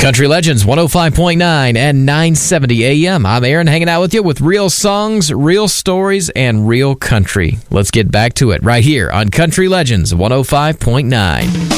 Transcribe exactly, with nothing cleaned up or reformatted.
Country Legends one oh five point nine and nine seventy A M. I'm Aaron, hanging out with you with real songs, real stories, and real country. Let's get back to it right here on Country Legends one oh five point nine.